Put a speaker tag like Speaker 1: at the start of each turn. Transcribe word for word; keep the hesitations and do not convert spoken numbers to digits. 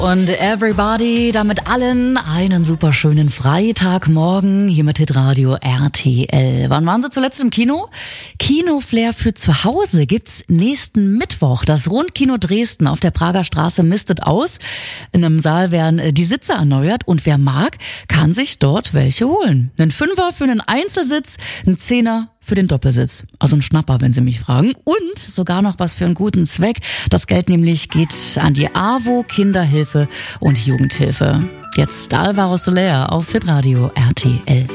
Speaker 1: Und everybody, damit allen einen super schönen Freitagmorgen hier mit Hitradio R T L. Wann waren Sie zuletzt im Kino? Kinoflair für zu Hause gibt's nächsten Mittwoch. Das Rundkino Dresden auf der Prager Straße mistet aus. In einem Saal werden die Sitze erneuert und wer mag, kann sich dort welche holen. Einen Fünfer für einen Einzelsitz, ein Zehner für den Doppelsitz. Also ein Schnapper, wenn Sie mich fragen. Und sogar noch was für einen guten Zweck. Das Geld nämlich geht an die AWO, Kinderhilfe und Jugendhilfe. Jetzt Alvaro Soler auf Hitradio R T L.